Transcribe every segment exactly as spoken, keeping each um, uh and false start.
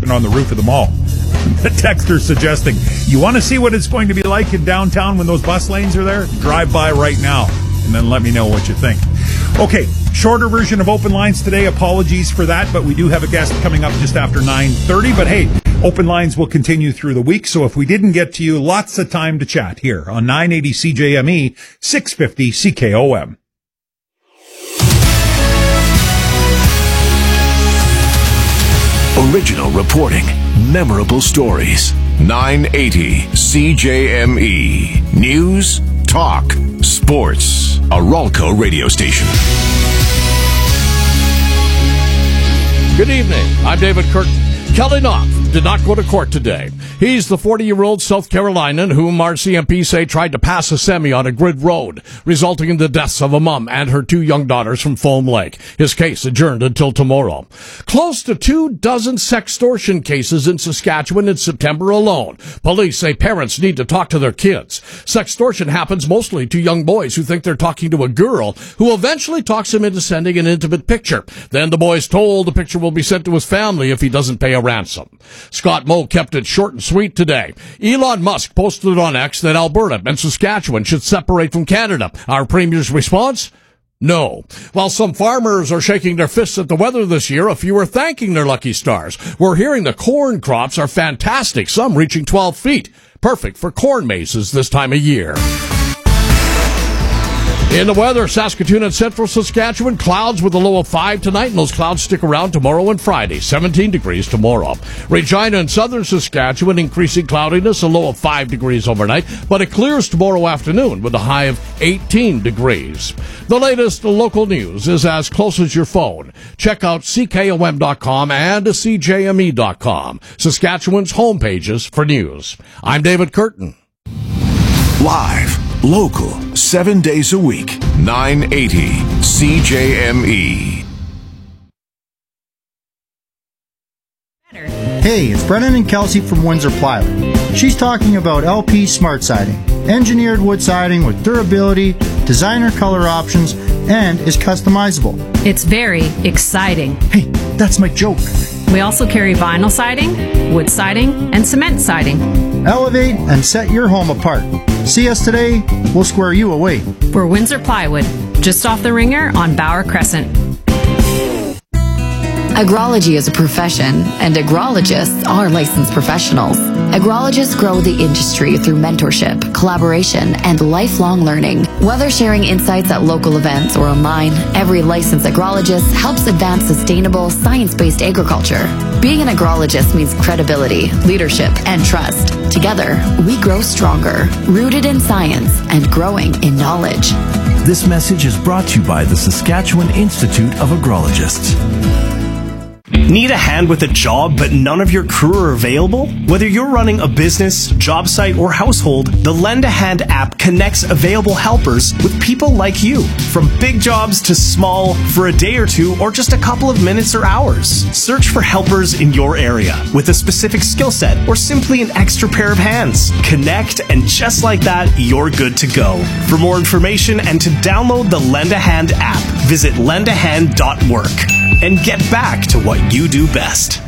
happened on the roof of the mall. The texter suggesting, you want to see what it's going to be like in downtown when those bus lanes are there? Drive by right now and then let me know what you think. Okay, shorter version of Open Lines today. Apologies for that, but we do have a guest coming up just after nine thirty. But hey, Open Lines will continue through the week, so if we didn't get to you, lots of time to chat here on nine eighty C J M E, six fifty C K O M. Original reporting, memorable stories. nine eighty C J M E. News, talk, sports. A Ralco radio station. Good evening. I'm David Curtin. Kelly Knopf did not go to court today. He's the forty-year-old South Carolinian whom R C M P say tried to pass a semi on a grid road, resulting in the deaths of a mom and her two young daughters from Foam Lake. His case adjourned until tomorrow. Close to two dozen sextortion cases in Saskatchewan in September alone. Police say parents need to talk to their kids. Sextortion happens mostly to young boys who think they're talking to a girl who eventually talks them into sending an intimate picture. Then the boy's told the picture will be sent to his family if he doesn't pay a ransom. Scott Moe kept it short and sweet today. Elon Musk posted on X that Alberta and Saskatchewan should separate from Canada. Our premier's response? No. While some farmers are shaking their fists at the weather this year, a few are thanking their lucky stars. We're hearing the corn crops are fantastic, some reaching twelve feet. Perfect for corn mazes this time of year. In the weather, Saskatoon and central Saskatchewan, clouds with a low of five tonight, and those clouds stick around tomorrow and Friday, seventeen degrees tomorrow. Regina and southern Saskatchewan, increasing cloudiness, a low of five degrees overnight, but it clears tomorrow afternoon with a high of eighteen degrees. The latest local news is as close as your phone. Check out C K O M dot com and C J M E dot com, Saskatchewan's home pages for news. I'm David Curtin. Live, local, seven days a week. nine eighty C J M E. Hey, it's Brennan and Kelsey from Windsor Plywood. She's talking about L P Smart Siding. Engineered wood siding with durability, designer color options, and is customizable. It's very exciting. Hey, that's my joke. We also carry vinyl siding, wood siding, and cement siding. Elevate and set your home apart. See us today, we'll square you away. We're Windsor Plywood, just off the Ringer on Bauer Crescent. Agrology is a profession, and agrologists are licensed professionals. Agrologists grow the industry through mentorship, collaboration, and lifelong learning. Whether sharing insights at local events or online, every licensed agrologist helps advance sustainable, science-based agriculture. Being an agrologist means credibility, leadership, and trust. Together, we grow stronger, rooted in science and growing in knowledge. This message is brought to you by the Saskatchewan Institute of Agrologists. Need a hand with a job, but none of your crew are available? Whether you're running a business, job site, or household, the Lend a Hand app connects available helpers with people like you. From big jobs to small, for a day or two, or just a couple of minutes or hours. Search for helpers in your area with a specific skill set, or simply an extra pair of hands. Connect, and just like that, you're good to go. For more information and to download the Lend a Hand app, visit lend a hand dot work. And get back to what you do best.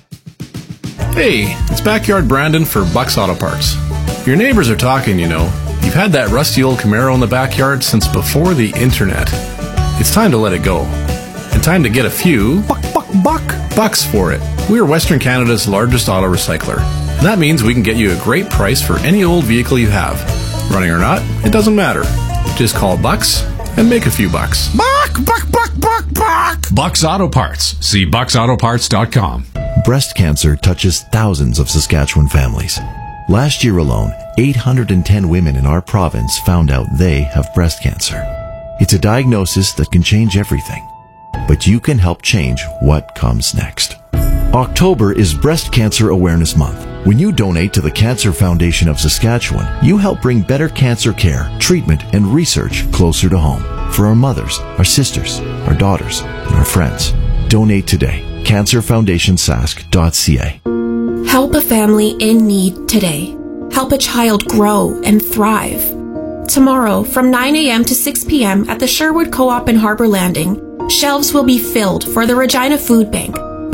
Hey, it's Backyard Brandon for Bucks Auto Parts. Your neighbors are talking, you know. You've had that rusty old Camaro in the backyard since before the internet. It's time to let it go. And time to get a few buck, buck, buck bucks for it. We are Western Canada's largest auto recycler. And that means we can get you a great price for any old vehicle you have. Running or not, it doesn't matter. Just call Bucks and make a few bucks. Buck, buck, buck, buck, buck. Bucks Auto Parts. See bucks auto parts dot com. Breast cancer touches thousands of Saskatchewan families. Last year alone, eight hundred ten women in our province found out they have breast cancer. It's a diagnosis that can change everything, but you can help change what comes next. October is Breast Cancer Awareness Month. When you donate to the Cancer Foundation of Saskatchewan, you help bring better cancer care, treatment, and research closer to home for our mothers, our sisters, our daughters, and our friends. Donate today. cancer foundation sask dot c a. Help a family in need today. Help a child grow and thrive. Tomorrow, from nine a.m. to six p.m. at the Sherwood Co-op in Harbour Landing, shelves will be filled for the Regina Food Bank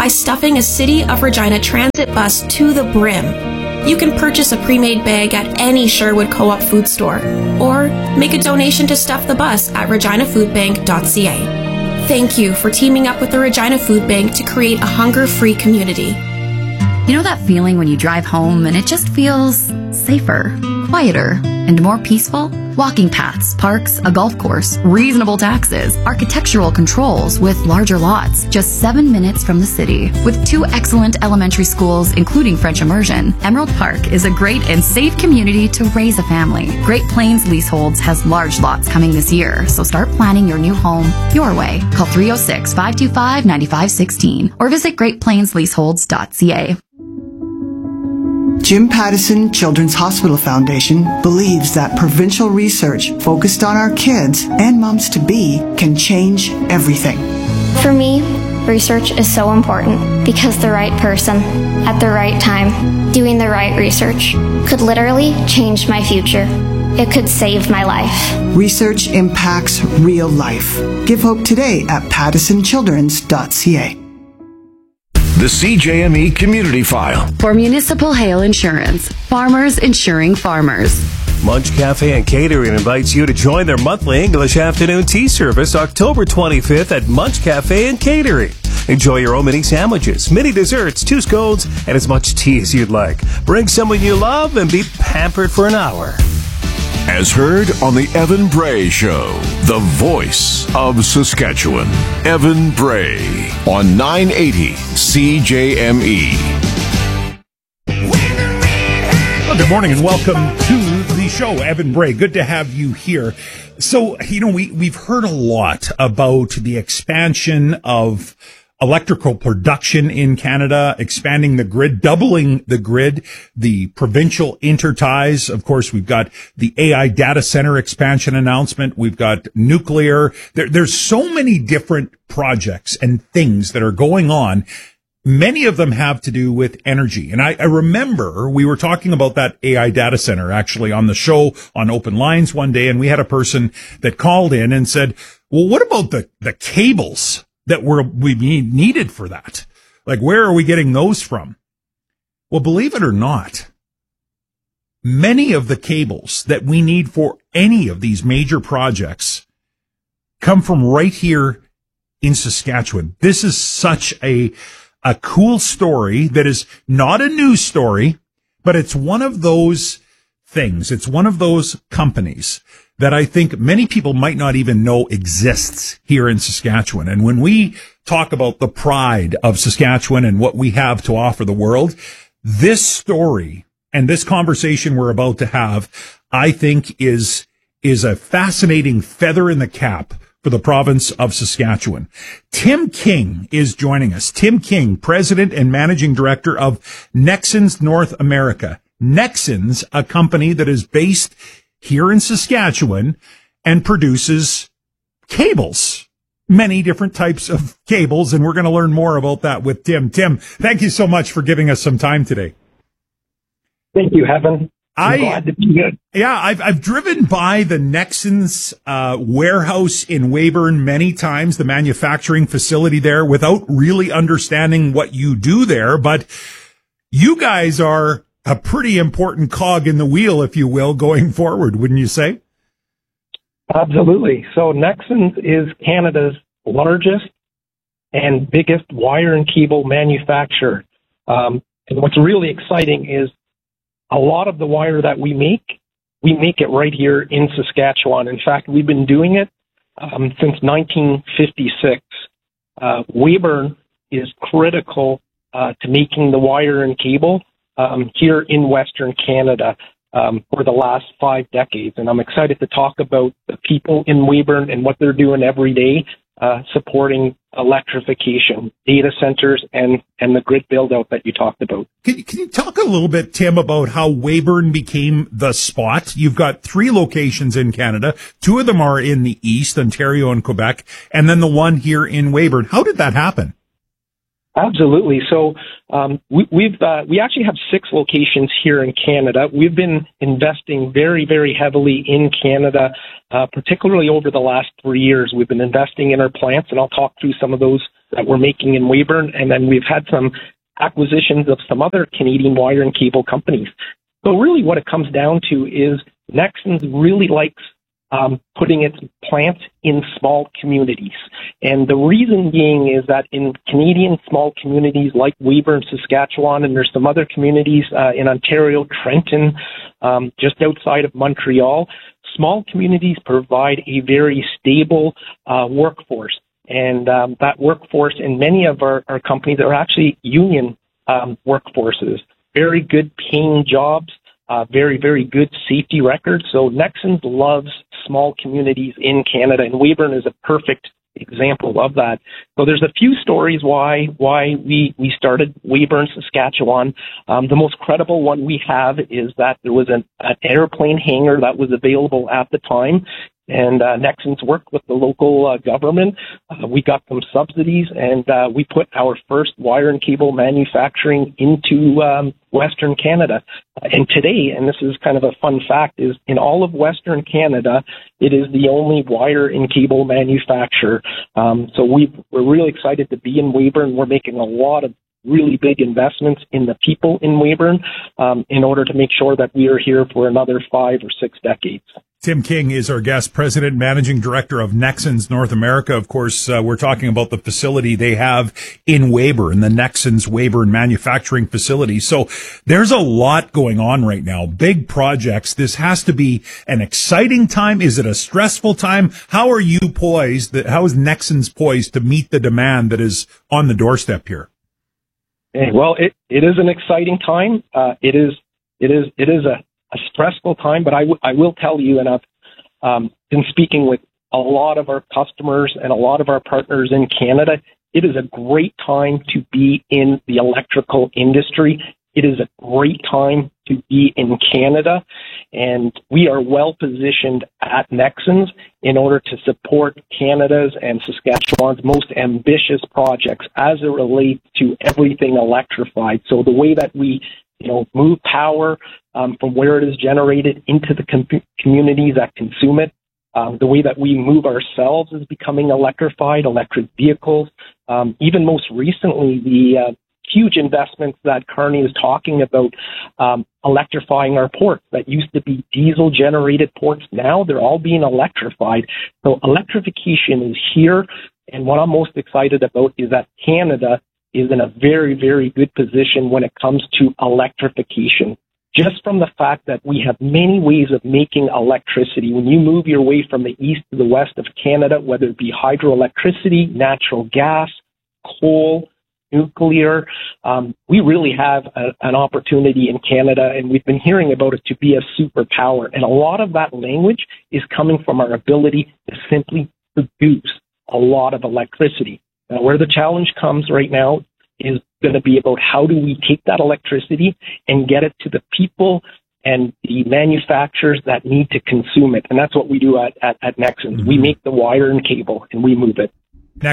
by stuffing a City of Regina transit bus to the brim. You can purchase a pre-made bag at any Sherwood Co-op food store, or make a donation to Stuff the Bus at regina food bank dot c a. Thank you for teaming up with the Regina Food Bank to create a hunger-free community. You know that feeling when you drive home and it just feels safer, quieter, and more peaceful? Walking paths, parks, a golf course, reasonable taxes, architectural controls with larger lots, just seven minutes from the city. With two excellent elementary schools, including French immersion, Emerald Park is a great and safe community to raise a family. Great Plains Leaseholds has large lots coming this year, so start planning your new home your way. Call three oh six, five two five, nine five one six or visit great plains leaseholds dot c a. Jim Pattison Children's Hospital Foundation believes that provincial research focused on our kids and moms-to-be can change everything. For me, research is so important because the right person at the right time doing the right research could literally change my future. It could save my life. Research impacts real life. Give hope today at pattison childrens dot c a. The C J M E Community File. For Municipal Hail Insurance, farmers insuring farmers. Munch Cafe and Catering invites you to join their monthly English afternoon tea service October twenty-fifth at Munch Cafe and Catering. Enjoy your own mini sandwiches, mini desserts, two scones, and as much tea as you'd like. Bring someone you love and be pampered for an hour. As heard on the Evan Bray Show, the voice of Saskatchewan. Evan Bray on nine eighty C J M E. Well, good morning and welcome to the show, Evan Bray. Good to have you here. So, you know, we, we've heard a lot about the expansion of electrical production in Canada, expanding the grid, doubling the grid, the provincial interties. Of course, we've got the A I data center expansion announcement. We've got nuclear. There, there's so many different projects and things that are going on. Many of them have to do with energy. And I, I remember we were talking about that A I data center actually on the show on Open Lines one day. And we had a person that called in and said, well, what about the, the cables that were we needed for that? Like, where are we getting those from? Well, believe it or not, many of the cables that we need for any of these major projects come from right here in Saskatchewan. This is such a a cool story that is not a news story, but it's one of those things. It's one of those companies that I think many people might not even know exists here in Saskatchewan. And when we talk about the pride of Saskatchewan and what we have to offer the world, this story and this conversation we're about to have, I think is, is a fascinating feather in the cap for the province of Saskatchewan. Tim King is joining us. Tim King, President and Managing Director of Nexans North America. Nexans, a company that is based here in Saskatchewan and produces cables, many different types of cables. And we're going to learn more about that with Tim. Tim, thank you so much for giving us some time today. Thank you, Evan. I'm I, glad to be here. Yeah, I've, I've driven by the Nexans, uh, warehouse in Weyburn many times, the manufacturing facility there, without really understanding what you do there. But you guys are a pretty important cog in the wheel, if you will, going forward, wouldn't you say? Absolutely. So Nexans is Canada's largest and biggest wire and cable manufacturer. Um, and what's really exciting is a lot of the wire that we make, we make it right here in Saskatchewan. In fact, we've been doing it um, since nineteen fifty-six. Uh, Weyburn is critical uh, to making the wire and cable um, here in Western Canada um, for the last five decades. And I'm excited to talk about the people in Weyburn and what they're doing every day, uh, supporting electrification, data centers, and, and the grid build-out that you talked about. Can, can you talk a little bit, Tim, about how Weyburn became the spot? You've got three locations in Canada. Two of them are in the east, Ontario and Quebec, and then the one here in Weyburn. How did that happen? Absolutely. So um, we, we've uh, we actually have six locations here in Canada. We've been investing very, very heavily in Canada, uh, particularly over the last three years. We've been investing in our plants, and I'll talk through some of those that we're making in Weyburn, and then we've had some acquisitions of some other Canadian wire and cable companies. So really what it comes down to is Nexans really likes um, putting its plants in small communities. And the reason being is that in Canadian small communities like Weyburn, Saskatchewan, and there's some other communities uh, in Ontario, Trenton, um, just outside of Montreal, small communities provide a very stable uh, workforce. And um, that workforce in many of our, our companies are actually union um, workforces, very good paying jobs, uh, very, very good safety records. So Nexans loves small communities in Canada, and Weyburn is a perfect example of that. So there's a few stories why why we, we started Weyburn, Saskatchewan. Um, the most credible one we have is that there was an, an airplane hangar that was available at the time, and uh, Nexans worked with the local uh, government. Uh, we got some subsidies, and uh, we put our first wire and cable manufacturing into um, Western Canada. And today, and this is kind of a fun fact, is in all of Western Canada, it is the only wire and cable manufacturer. Um, so we, we're really excited to be in Weyburn. We're making a lot of really big investments in the people in Weyburn um, in order to make sure that we are here for another five or six decades. Tim King is our guest, President, Managing Director of Nexans North America. Of course, uh, we're talking about the facility they have in Weyburn, the Nexans Weyburn manufacturing facility. So there's a lot going on right now, big projects. This has to be an exciting time. Is it a stressful time? How are you poised? How is Nexans poised to meet the demand that is on the doorstep here? Well, it, it is an exciting time. Uh, it is, it is, it is a, a stressful time, but I, w- I will tell you, and I've um, been speaking with a lot of our customers and a lot of our partners in Canada, it is a great time to be in the electrical industry. It is a great time to be in Canada, and we are well positioned at Nexans in order to support Canada's and Saskatchewan's most ambitious projects as it relates to everything electrified. So the way that we you know, move power um, from where it is generated into the com- communities that consume it. Um, the way that we move ourselves is becoming electrified, electric vehicles. Um, even most recently, the uh, huge investments that Carney is talking about, um, electrifying our ports that used to be diesel-generated ports. Now they're all being electrified. So electrification is here. And what I'm most excited about is that Canada is in a very, very good position when it comes to electrification. Just from the fact that we have many ways of making electricity. When you move your way from the east to the west of Canada, whether it be hydroelectricity, natural gas, coal, nuclear, um, we really have a, an opportunity in Canada, and we've been hearing about it to be a superpower. And a lot of that language is coming from our ability to simply produce a lot of electricity. Now, where the challenge comes right now is going to be about how do we take that electricity and get it to the people and the manufacturers that need to consume it. And that's what we do at, at, at Nexans. Mm-hmm. We make the wire and cable, and we move it.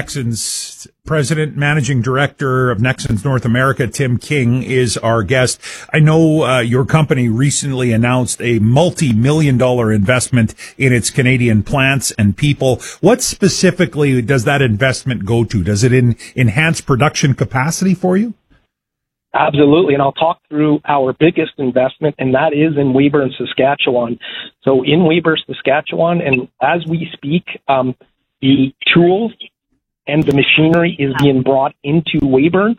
Nexans President, Managing Director of Nexans North America, Tim King, is our guest. I know uh, your company recently announced a multi-million dollar investment in its Canadian plants and people. What specifically does that investment go to? Does it in, enhance production capacity for you? Absolutely, and I'll talk through our biggest investment, and that is in Weyburn, Saskatchewan. So in Weyburn, Saskatchewan, and as we speak, um, the tools and the machinery is being brought into Weyburn.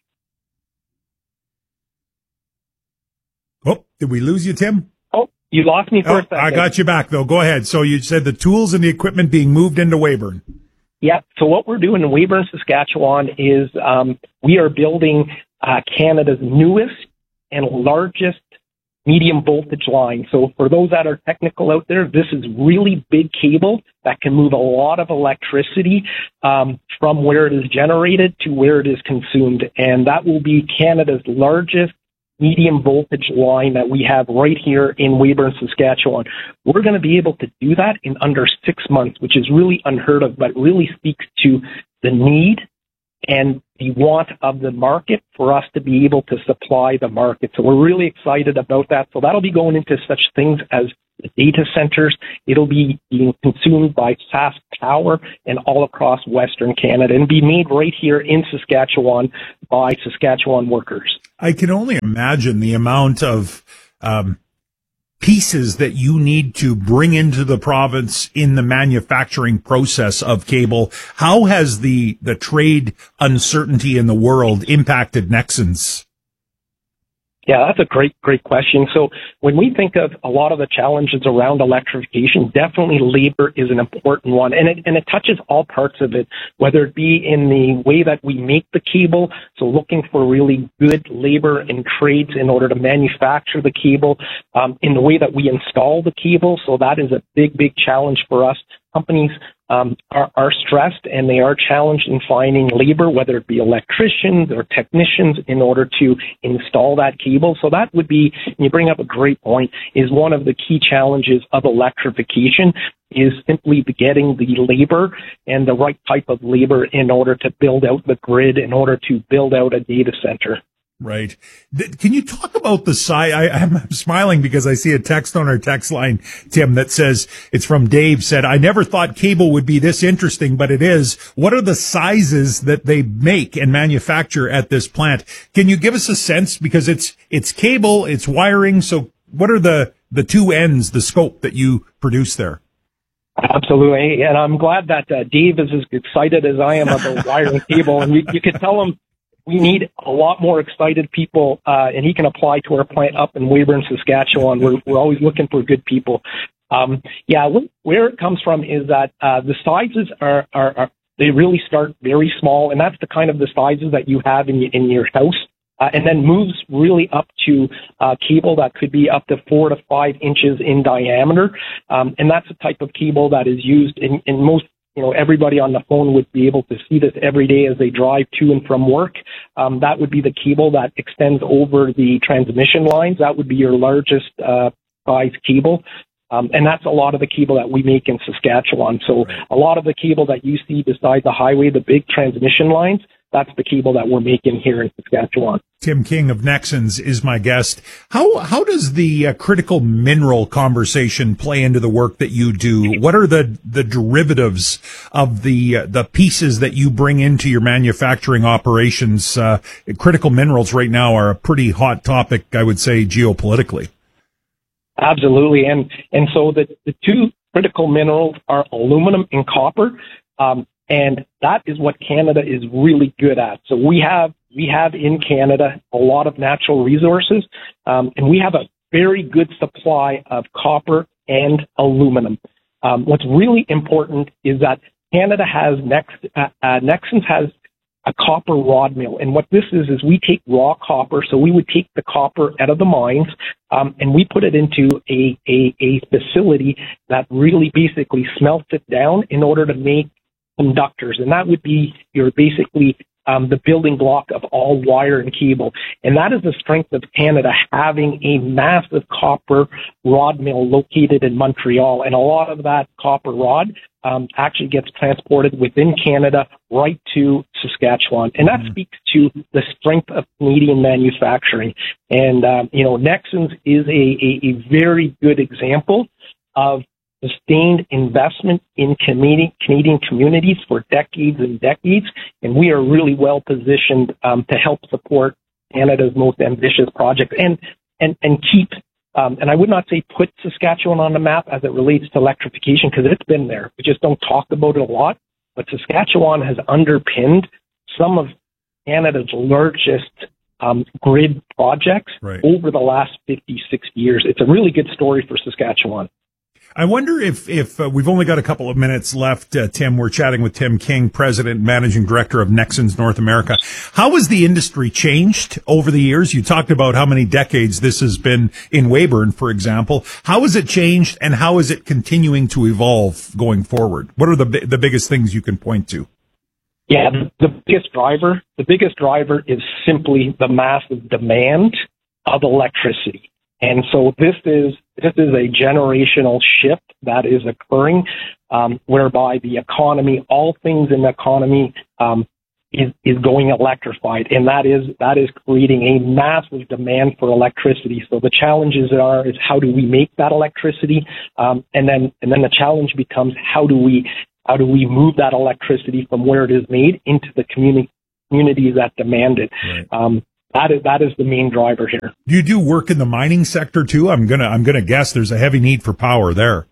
Oh, did we lose you, Tim? Oh, you lost me for oh, a second. I got you back, though. Go ahead. So you said the tools and the equipment being moved into Weyburn. Yeah, so what we're doing in Weyburn, Saskatchewan is um, we are building uh, Canada's newest and largest medium voltage line. So for those that are technical out there, this is really big cable that can move a lot of electricity um, from where it is generated to where it is consumed. And that will be Canada's largest medium voltage line that we have right here in Weyburn, Saskatchewan. We're going to be able to do that in under six months, which is really unheard of, but really speaks to the need and the want of the market for us to be able to supply the market. So we're really excited about that. So that'll be going into such things as the data centers. It'll be being consumed by Sask Power and all across Western Canada and be made right here in Saskatchewan by Saskatchewan workers. I can only imagine the amount of um, pieces that you need to bring into the province in the manufacturing process of cable. How has the, the trade uncertainty in the world impacted Nexans? Yeah, that's a great, great question. So when we think of a lot of the challenges around electrification, definitely labor is an important one. And it, and it touches all parts of it, whether it be in the way that we make the cable. So looking for really good labor and trades in order to manufacture the cable, um, in the way that we install the cable. So that is a big, big challenge for us. Companies um, are, are stressed and they are challenged in finding labor, whether it be electricians or technicians, in order to install that cable. So that would be, and you bring up a great point, is one of the key challenges of electrification is simply getting the labor and the right type of labor in order to build out the grid, in order to build out a data center. Right. Can you talk about the size? I, I'm smiling because I see a text on our text line, Tim, that says, it's from Dave, said, I never thought cable would be this interesting, but it is. What are the sizes that they make and manufacture at this plant? Can you give us a sense? Because it's, it's cable, it's wiring. So what are the, the two ends, the scope that you produce there? Absolutely. And I'm glad that uh, Dave is as excited as I am about wiring cable. And you, you could tell him, we need a lot more excited people, uh, and he can apply to our plant up in Weyburn, Saskatchewan. We're, we're always looking for good people. Um, yeah, where it comes from is that uh, the sizes are, are, are, they really start very small, and that's the kind of the sizes that you have in, in your house, uh, and then moves really up to uh, cable that could be up to four to five inches in diameter. Um, and that's the type of cable that is used in, in most You know, everybody on the phone would be able to see this every day as they drive to and from work. Um, that would be the cable that extends over the transmission lines. That would be your largest uh, size cable. Um, and that's a lot of the cable that we make in Saskatchewan. So a lot of the cable that you see beside the highway, the big transmission lines, that's the cable that we're making here in Saskatchewan. Tim King of Nexans is my guest. How how does the uh, critical mineral conversation play into the work that you do? What are the the derivatives of the uh, the pieces that you bring into your manufacturing operations? Uh, critical minerals right now are a pretty hot topic, I would say, geopolitically. Absolutely, and and so the the two critical minerals are aluminum and copper. Um, And that is what Canada is really good at. So we have we have in Canada a lot of natural resources, um, and we have a very good supply of copper and aluminum. Um, what's really important is that Canada has Next uh, uh, Nexans has a copper rod mill, and what this is is we take raw copper. So we would take the copper out of the mines, um, and we put it into a, a a facility that really basically smelts it down in order to make conductors, and that would be your basically um, the building block of all wire and cable. And that is the strength of Canada, having a massive copper rod mill located in Montreal. And a lot of that copper rod um, actually gets transported within Canada right to Saskatchewan. And that mm-hmm. speaks to the strength of Canadian manufacturing. And, um, you know, Nexans is a, a, a very good example of sustained investment in Canadian, Canadian communities for decades and decades, and we are really well positioned um, to help support Canada's most ambitious projects and and and keep. Um, and I would not say put Saskatchewan on the map as it relates to electrification, because it's been there. We just don't talk about it a lot. But Saskatchewan has underpinned some of Canada's largest um, grid projects right. over the last fifty, sixty years. It's a really good story for Saskatchewan. I wonder if, if uh, we've only got a couple of minutes left, uh, Tim. We're chatting with Tim King, President and Managing Director of Nexans North America. How has the industry changed over the years? You talked about how many decades this has been in Weyburn, for example. How has it changed, and how is it continuing to evolve going forward? What are the the biggest things you can point to? Yeah, the biggest driver, the biggest driver is simply the massive demand of electricity. And so this is this is a generational shift that is occurring, um, whereby the economy, all things in the economy, um, is, is going electrified, and that is that is creating a massive demand for electricity. So the challenges are is how do we make that electricity, um, and then and then the challenge becomes how do we how do we move that electricity from where it is made into the community communities that demand it. Right. Um, that is that is the main driver here. Do you do work in the mining sector too? I'm gonna I'm gonna guess there's a heavy need for power there.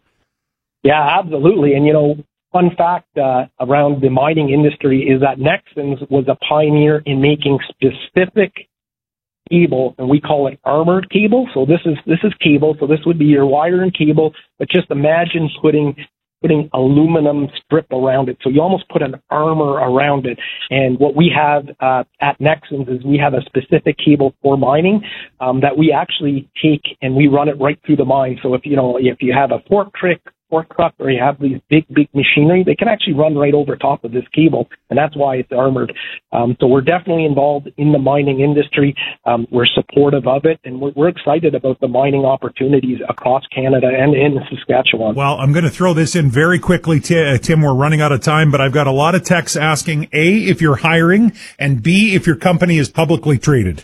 Yeah, absolutely. And you know, fun fact uh, around the mining industry is that Nexans was a pioneer in making specific cable, and we call it armored cable. So this is this is cable. So this would be your wire and cable, but just imagine putting putting aluminum strip around it. So you almost put an armor around it. And what we have uh, at Nexans is we have a specific cable for mining um, that we actually take and we run it right through the mine. So if you know if you have a fork trick, fork truck, or you have these big, big machinery, they can actually run right over top of this cable, and that's why it's armored. Um, so we're definitely involved in the mining industry. Um, we're supportive of it, and we're, we're excited about the mining opportunities across Canada and in Saskatchewan. Well, I'm going to throw this in very quickly, Tim. We're running out of time, but I've got a lot of texts asking, A, if you're hiring, and B, if your company is publicly traded.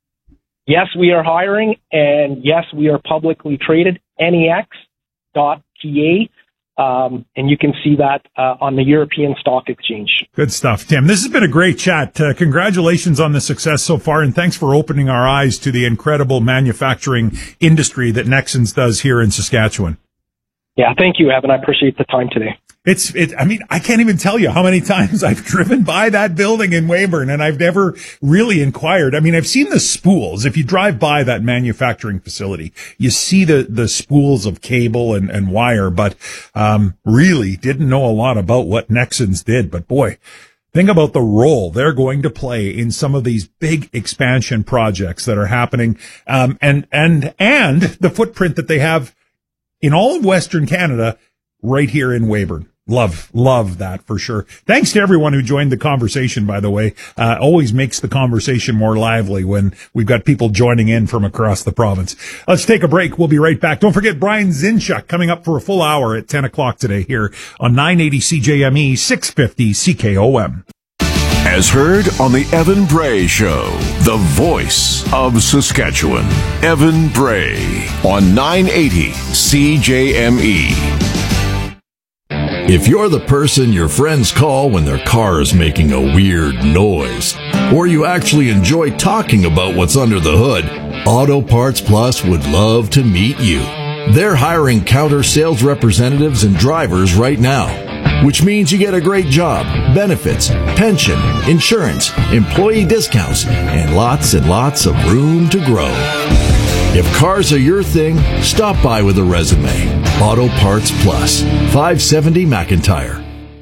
Yes, we are hiring, and yes, we are publicly traded, N E X dot T A, um, and you can see that uh, on the European Stock Exchange. Good stuff, Tim. This has been a great chat. Uh, congratulations on the success so far, and thanks for opening our eyes to the incredible manufacturing industry that Nexans does here in Saskatchewan. Yeah, thank you, Evan. I appreciate the time today. It's, it, I mean, I can't even tell you how many times I've driven by that building in Weyburn, and I've never really inquired. I mean, I've seen the spools. If you drive by that manufacturing facility, you see the, the spools of cable and, and wire, but, um, really didn't know a lot about what Nexans did. But boy, think about the role they're going to play in some of these big expansion projects that are happening, um, and, and, and the footprint that they have in all of Western Canada right here in Weyburn. Love, love that for sure. Thanks to everyone who joined the conversation, by the way. Uh, always makes the conversation more lively when we've got people joining in from across the province. Let's take a break. We'll be right back. Don't forget Brian Zinchuk coming up for a full hour at ten o'clock today here on nine eighty C J M E, six fifty C K O M. As heard on the Evan Bray Show, the voice of Saskatchewan. Evan Bray on nine eighty C J M E. If you're the person your friends call when their car is making a weird noise, or you actually enjoy talking about what's under the hood, Auto Parts Plus would love to meet you. They're hiring counter sales representatives and drivers right now, which means you get a great job, benefits, pension, insurance, employee discounts, and lots and lots of room to grow. If cars are your thing, stop by with a resume. Auto Parts Plus, five seventy McIntyre.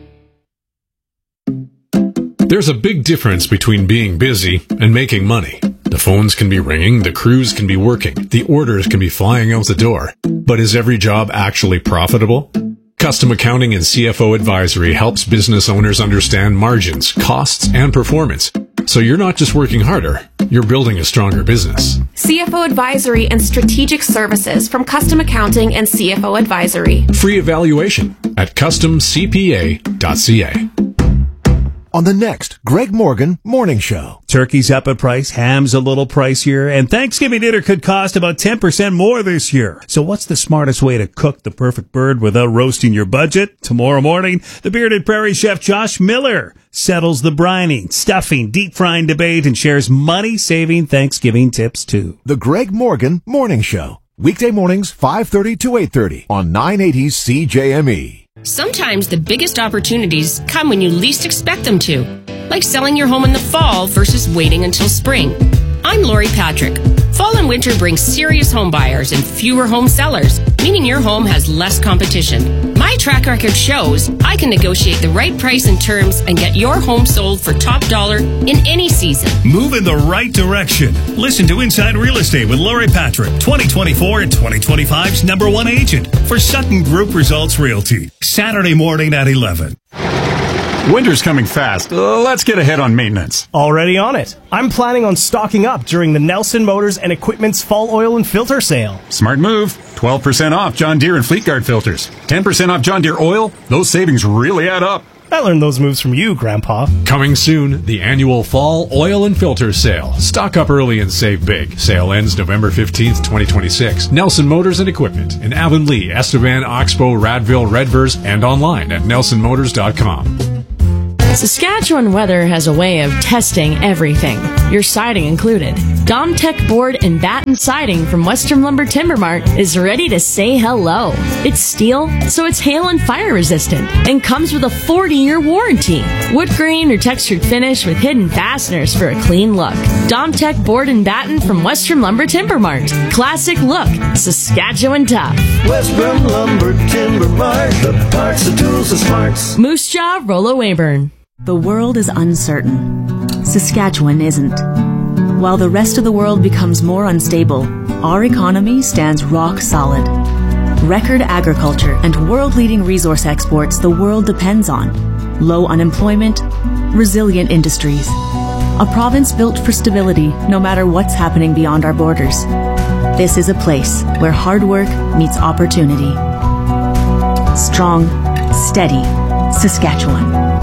There's a big difference between being busy and making money. The phones can be ringing, the crews can be working, the orders can be flying out the door. But is every job actually profitable? Custom Accounting and C F O Advisory helps business owners understand margins, costs, and performance. So you're not just working harder, you're building a stronger business. C F O Advisory and Strategic Services from Custom Accounting and C F O Advisory. Free evaluation at custom c p a dot c a. On the next Greg Morgan Morning Show. Turkey's up a price, ham's a little pricier, and Thanksgiving dinner could cost about ten percent more this year. So what's the smartest way to cook the perfect bird without roasting your budget? Tomorrow morning, the bearded prairie chef Josh Miller settles the brining, stuffing, deep frying debate and shares money-saving Thanksgiving tips too. The Greg Morgan Morning Show. Weekday mornings, five thirty to eight thirty on nine eighty C J M E. Sometimes the biggest opportunities come when you least expect them to, like selling your home in the fall versus waiting until spring. I'm Lori Patrick. Fall and winter bring serious home buyers and fewer home sellers, meaning your home has less competition. My track record shows I can negotiate the right price and terms and get your home sold for top dollar in any season. Move in the right direction. Listen to Inside Real Estate with Lori Patrick, twenty twenty-four and twenty twenty-five's number one agent for Sutton Group Results Realty. Saturday morning at eleven. Winter's coming fast. Uh, let's get ahead on maintenance. Already on it. I'm planning on stocking up during the Nelson Motors and Equipment's fall oil and filter sale. Smart move. twelve percent off John Deere and Fleetguard filters. ten percent off John Deere oil. Those savings really add up. I learned those moves from you, Grandpa. Coming soon, the annual Fall Oil and Filter Sale. Stock up early and save big. Sale ends November fifteenth, twenty twenty-six. Nelson Motors and Equipment in Avonlea, Estevan, Oxbow, Radville, Redvers, and online at nelson motors dot com. Saskatchewan Weather has a way of testing everything, your siding included. Domtech Board and Batten Siding from Western Lumber Timber Mart is ready to say hello. It's steel, so it's hail and fire resistant, and comes with a forty-year warranty. Wood grain or textured finish with hidden fasteners for a clean look. Domtech Board and Batten from Western Lumber Timber Mart. Classic look, Saskatchewan tough. Western Lumber Timber Mart, the parts, the tools, the smarts. Moose Jaw, Rollo Weyburn. The world is uncertain. Saskatchewan isn't. While the rest of the world becomes more unstable, our economy stands rock solid. Record agriculture and world-leading resource exports the world depends on. Low unemployment, resilient industries. A province built for stability no matter what's happening beyond our borders. This is a place where hard work meets opportunity. Strong, steady, Saskatchewan.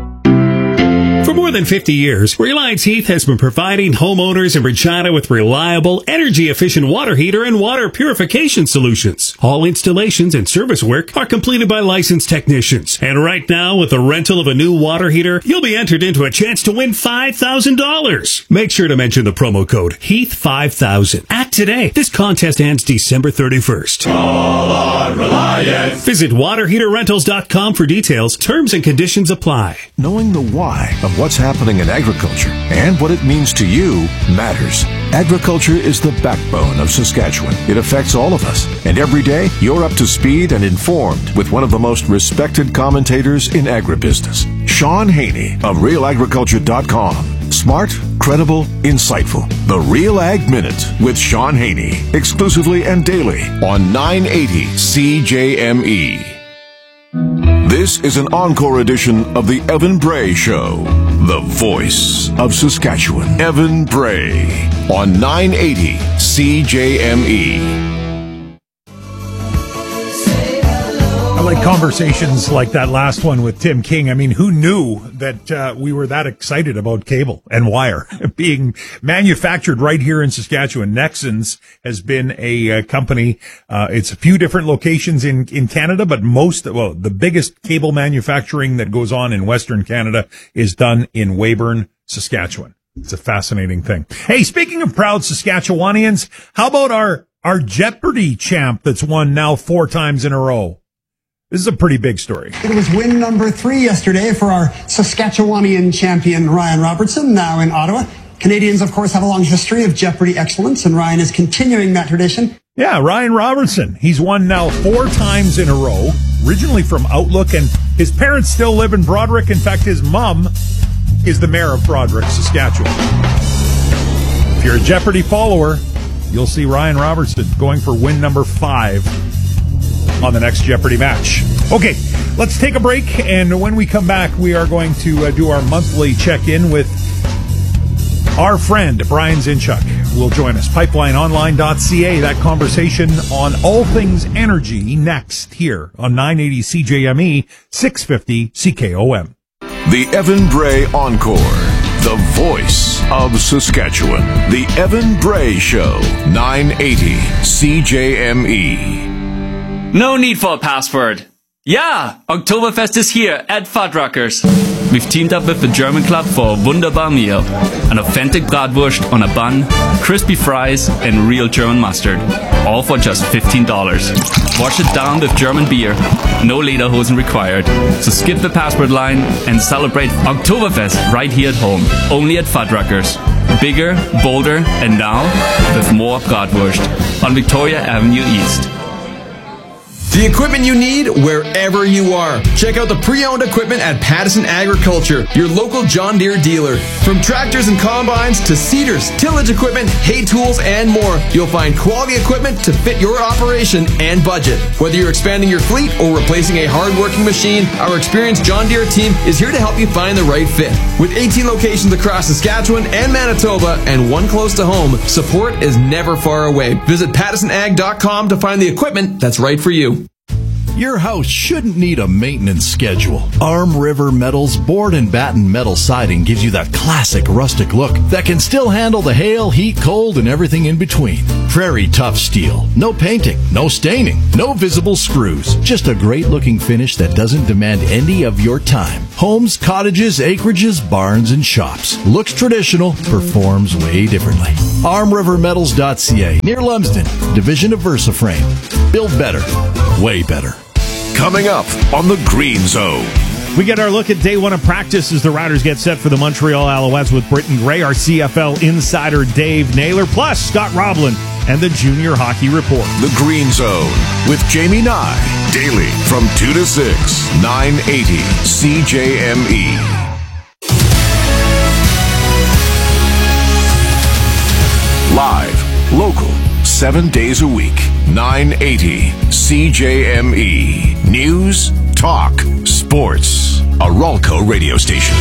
For more than fifty years, Reliance Heath has been providing homeowners in Regina with reliable, energy-efficient water heater and water purification solutions. All installations and service work are completed by licensed technicians. And right now, with the rental of a new water heater, you'll be entered into a chance to win five thousand dollars. Make sure to mention the promo code Heath five thousand. Act today. This contest ends December thirty-first. Call on Reliance. Visit water heater rentals dot com for details. Terms and conditions apply. Knowing the why of what's happening in agriculture and what it means to you matters. Agriculture is the backbone of Saskatchewan. It affects all of us. And every day, you're up to speed and informed with one of the most respected commentators in agribusiness, Sean Haney of real agriculture dot com. Smart, credible, insightful. The Real Ag Minute with Sean Haney. Exclusively and daily on nine eighty C J M E. This is an encore edition of the Evan Bray Show, the voice of Saskatchewan. Evan Bray on nine eighty C J M E. I like conversations like that last one with Tim King. I mean, who knew that uh, we were that excited about cable and wire being manufactured right here in Saskatchewan? Nexans has been a uh, company. Uh, it's a few different locations in, in Canada, but most, well, the biggest cable manufacturing that goes on in Western Canada is done in Weyburn, Saskatchewan. It's a fascinating thing. Hey, speaking of proud Saskatchewanians, how about our, our Jeopardy champ that's won now four times in a row? This is a pretty big story. It was win number three yesterday for our Saskatchewanian champion, Ryan Robertson, now in Ottawa. Canadians, of course, have a long history of Jeopardy excellence, and Ryan is continuing that tradition. Yeah, Ryan Robertson. He's won now four times in a row, originally from Outlook, and his parents still live in Broderick. In fact, his mom is the mayor of Broderick, Saskatchewan. If you're a Jeopardy follower, you'll see Ryan Robertson going for win number five on the next Jeopardy match. Okay, let's take a break, and when we come back, we are going to uh, do our monthly check-in with our friend Brian Zinchuk. Will join us. pipeline online dot c a. That conversation on all things energy next here on nine eighty C J M E, six fifty C K O M. The Evan Bray Encore, the voice of Saskatchewan. The Evan Bray Show, nine eighty C J M E. No need for a password. Yeah, Oktoberfest is here at Fuddruckers. We've teamed up with the German Club for a wunderbar meal. An authentic bratwurst on a bun, crispy fries, and real German mustard. All for just fifteen dollars. Wash it down with German beer. No lederhosen required. So skip the password line and celebrate Oktoberfest right here at home. Only at Fuddruckers. Bigger, bolder, and now with more bratwurst on Victoria Avenue East. The equipment you need wherever you are. Check out the pre-owned equipment at Pattison Agriculture, your local John Deere dealer. From tractors and combines to seeders, tillage equipment, hay tools, and more, you'll find quality equipment to fit your operation and budget. Whether you're expanding your fleet or replacing a hard-working machine, our experienced John Deere team is here to help you find the right fit. With eighteen locations across Saskatchewan and Manitoba and one close to home, support is never far away. Visit pattison ag dot com to find the equipment that's right for you. Your house shouldn't need a maintenance schedule. Arm River Metal's board and batten metal siding gives you that classic rustic look that can still handle the hail, heat, cold, and everything in between. Prairie tough steel. No painting, no staining, no visible screws. Just a great looking finish that doesn't demand any of your time. Homes, cottages, acreages, barns, and shops. Looks traditional, performs way differently. arm river metals dot c a, near Lumsden, division of VersaFrame. Build better, way better. Coming up on the Green Zone. We get our look at day one of practice as the Riders get set for the Montreal Alouettes with Britton Gray, our C F L insider Dave Naylor, plus Scott Roblin and the Junior Hockey Report. The Green Zone with Jamie Nye, daily from two to six, nine eighty C J M E. Live, local, seven days a week, nine eighty C J M E. News, talk, sports. A Ralco radio station.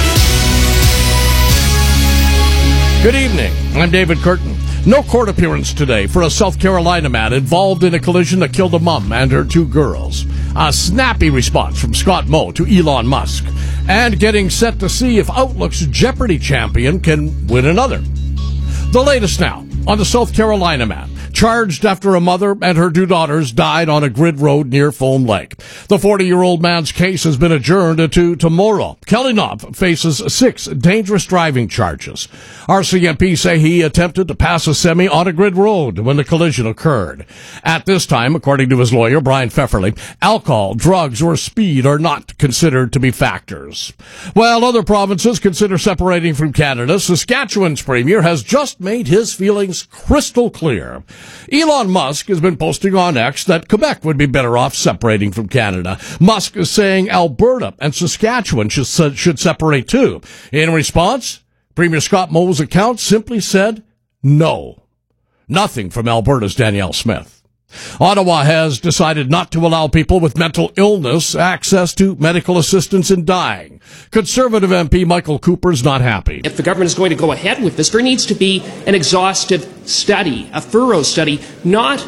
Good evening. I'm David Curtin. No court appearance today for a South Carolina man involved in a collision that killed a mom and her two girls. A snappy response from Scott Moe to Elon Musk. And getting set to see if Outlook's Jeopardy champion can win another. The latest now on the South Carolina man, charged after a mother and her two daughters died on a grid road near Foam Lake. The forty-year-old man's case has been adjourned to tomorrow. Kelly Knopf faces six dangerous driving charges. R C M P say he attempted to pass a semi on a grid road when the collision occurred. At this time, according to his lawyer, Brian Pfefferly, alcohol, drugs, or speed are not considered to be factors. While other provinces consider separating from Canada, Saskatchewan's premier has just made his feelings crystal clear. Elon Musk has been posting on X that Quebec would be better off separating from Canada. Musk is saying Alberta and Saskatchewan should, should separate too. In response, Premier Scott Moe's account simply said no. Nothing from Alberta's Danielle Smith. Ottawa has decided not to allow people with mental illness access to medical assistance in dying. Conservative M P Michael Cooper's not happy. If the government is going to go ahead with this, there needs to be an exhaustive study, a thorough study, not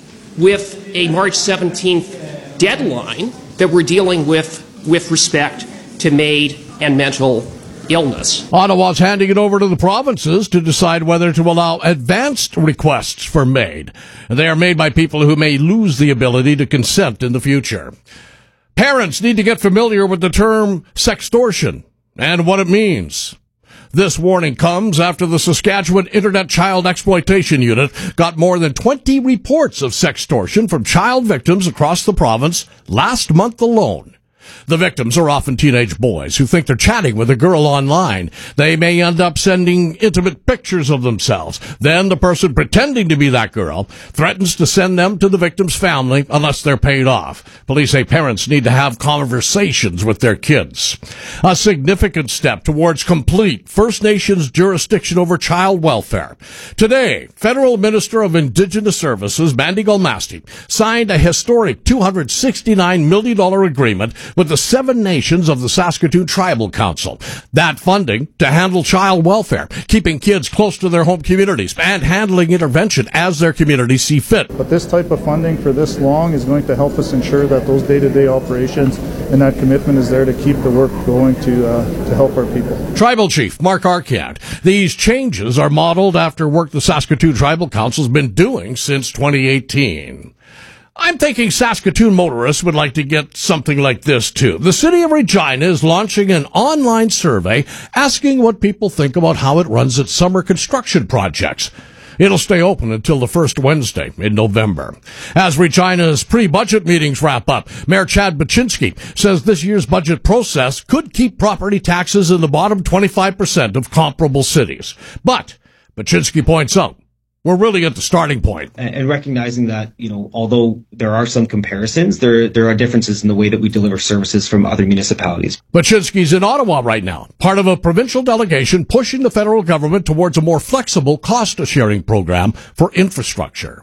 with a March seventeenth deadline that we're dealing with with respect to MAID and mental illness. Ottawa's handing it over to the provinces to decide whether to allow advanced requests for MAID. They are made by people who may lose the ability to consent in the future. Parents need to get familiar with the term sextortion and what it means. This warning comes after the Saskatchewan Internet Child Exploitation Unit got more than twenty reports of sextortion from child victims across the province last month alone. The victims are often teenage boys who think they're chatting with a girl online. They may end up sending intimate pictures of themselves. Then the person pretending to be that girl threatens to send them to the victim's family unless they're paid off. Police say parents need to have conversations with their kids. A significant step towards complete First Nations jurisdiction over child welfare. Today, Federal Minister of Indigenous Services, Mandy Galmasti, signed a historic two hundred sixty-nine million dollars agreement with the seven nations of the Saskatoon Tribal Council. That funding to handle child welfare, keeping kids close to their home communities, and handling intervention as their communities see fit. But this type of funding for this long is going to help us ensure that those day-to-day operations and that commitment is there to keep the work going to uh, to help our people. Tribal Chief Mark Arcand. These changes are modeled after work the Saskatoon Tribal Council's been doing since twenty eighteen. I'm thinking Saskatoon motorists would like to get something like this, too. The City of Regina is launching an online survey asking what people think about how it runs its summer construction projects. It'll stay open until the first Wednesday in November. As Regina's pre-budget meetings wrap up, Mayor Chad Baczynski says this year's budget process could keep property taxes in the bottom twenty-five percent of comparable cities. But Baczynski points out, we're really at the starting point. And recognizing that, you know, although there are some comparisons, there there are differences in the way that we deliver services from other municipalities. Baczynski's in Ottawa right now, part of a provincial delegation pushing the federal government towards a more flexible cost-sharing program for infrastructure.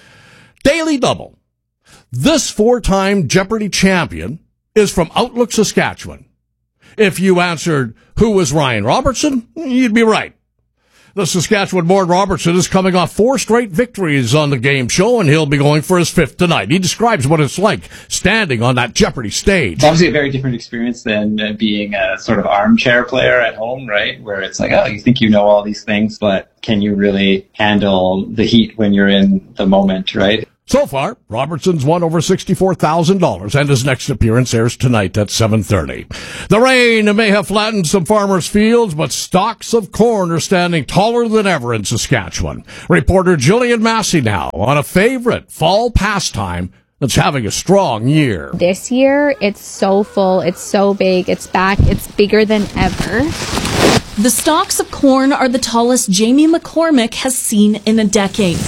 Daily Double. This four-time Jeopardy champion is from Outlook, Saskatchewan. If you answered, who was Ryan Robertson? You'd be right. The Saskatchewan born Robertson is coming off four straight victories on the game show, and he'll be going for his fifth tonight. He describes what it's like standing on that Jeopardy stage. It's obviously a very different experience than uh, being a sort of armchair player at home, right? Where it's like, oh, you think you know all these things, but can you really handle the heat when you're in the moment, right? So far, Robertson's won over sixty-four thousand dollars, and his next appearance airs tonight at seven thirty. The rain may have flattened some farmers' fields, but stalks of corn are standing taller than ever in Saskatchewan. Reporter Jillian Massey now on a favorite fall pastime that's having a strong year. This year, it's so full, it's so big, it's back, it's bigger than ever. The stalks of corn are the tallest Jamie McCormick has seen in a decade.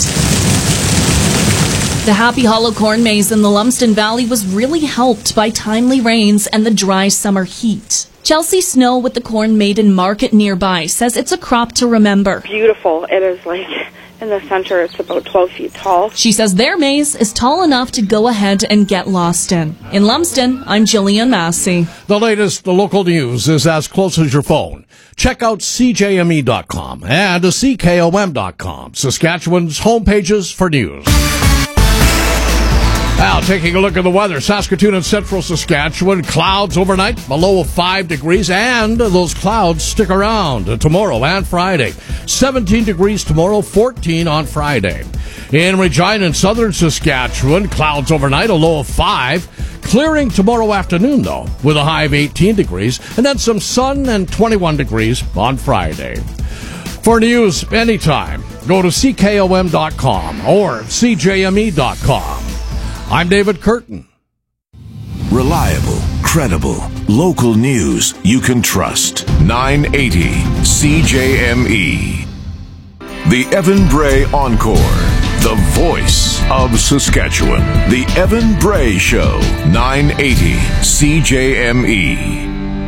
The Happy Hollow corn maze in the Lumsden Valley was really helped by timely rains and the dry summer heat. Chelsea Snow with the Corn Maiden Market nearby says it's a crop to remember. Beautiful. It is like in the center, it's about twelve feet tall. She says their maze is tall enough to go ahead and get lost in. In Lumsden, I'm Jillian Massey. The latest the local news is as close as your phone. Check out C J M E dot com and C K O M dot com, Saskatchewan's homepages for news. Now, taking a look at the weather, Saskatoon and central Saskatchewan, clouds overnight, a low of five degrees, and those clouds stick around tomorrow and Friday. seventeen degrees tomorrow, fourteen on Friday. In Regina and southern Saskatchewan, clouds overnight, a low of five. Clearing tomorrow afternoon, though, with a high of eighteen degrees, and then some sun and twenty-one degrees on Friday. For news anytime, go to C K O M dot com or C J M E dot com. I'm David Curtin. Reliable, credible, local news you can trust. nine eighty C J M E. The Evan Bray Encore. The voice of Saskatchewan. The Evan Bray Show. nine eighty C J M E.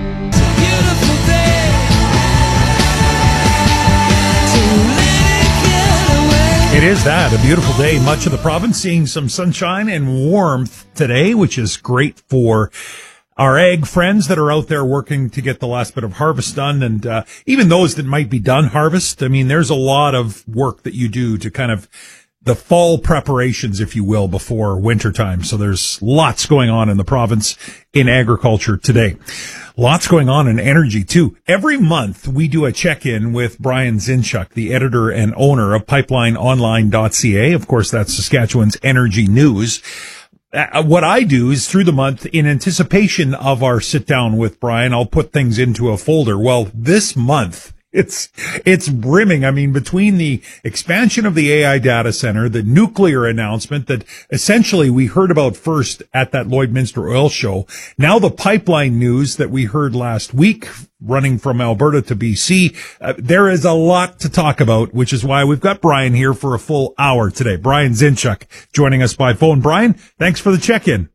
It is that, a beautiful day. Much of the province seeing some sunshine and warmth today, which is great for our ag friends that are out there working to get the last bit of harvest done. And uh, even those that might be done harvest, I mean, there's a lot of work that you do to kind of the fall preparations, if you will, before wintertime. So there's lots going on in the province in agriculture today. Lots going on in energy, too. Every month, we do a check-in with Brian Zinchuk, the editor and owner of pipeline online dot c a. Of course, that's Saskatchewan's energy news. Uh, what I do is through the month, in anticipation of our sit-down with Brian, I'll put things into a folder. Well, this month, It's, it's brimming. I mean, between the expansion of the A I data center, the nuclear announcement that essentially we heard about first at that Lloydminster Oil Show, now the pipeline news that we heard last week running from Alberta to B C, uh, there is a lot to talk about, which is why we've got Brian here for a full hour today. Brian Zinchuk joining us by phone. Brian, thanks for the check-in.